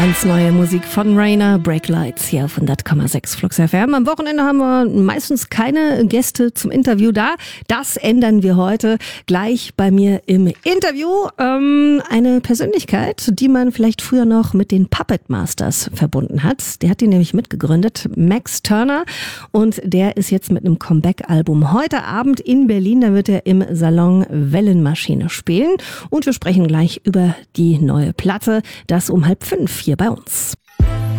Ganz neue Musik von Rainer, Break Lights hier auf 100,6 Flux FM. Am Wochenende haben wir meistens keine Gäste zum Interview da. Das ändern wir heute gleich bei mir im Interview. Eine Persönlichkeit, die man vielleicht früher noch mit den Puppet Masters verbunden hat. Der hat die nämlich mitgegründet, Max Turner. Und der ist jetzt mit einem Comeback-Album heute Abend in Berlin. Da wird er im Salon Wellenmaschine spielen. Und wir sprechen gleich über die neue Platte. Das um 4:30 hier bei uns.